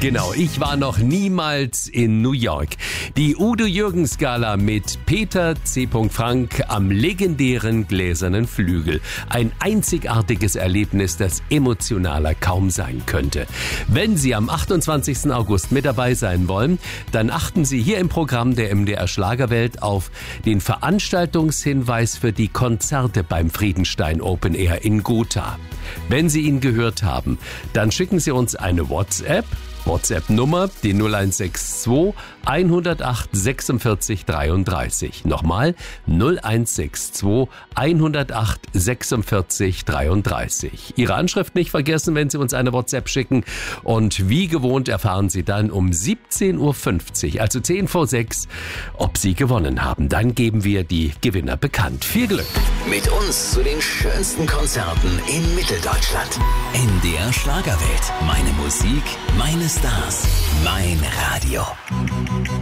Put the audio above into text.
Genau, ich war noch niemals in New York. Die Udo Jürgens Gala mit Peter C. Frank am legendären Gläsernen Flügel. Ein einzigartiges Erlebnis, das emotionaler kaum sein könnte. Wenn Sie am 28. August mit dabei sein wollen, dann achten Sie hier im Programm der MDR Schlagerwelt auf den Veranstaltungshinweis für die Konzerte beim Friedenstein Open Air in Gotha. Wenn Sie ihn gehört haben, dann schicken Sie uns eine WhatsApp-Nummer, die 0162 108 46 33. Nochmal 0162 108 46 33. Ihre Anschrift nicht vergessen, wenn Sie uns eine WhatsApp schicken. Und wie gewohnt erfahren Sie dann um 17.50 Uhr, also 10 vor 6, ob Sie gewonnen haben. Dann geben wir die Gewinner bekannt. Viel Glück! Mit uns zu den schönsten Konzerten in Mitteldeutschland. MDR Schlagerwelt. Meine Musik, meine Stars, mein Radio.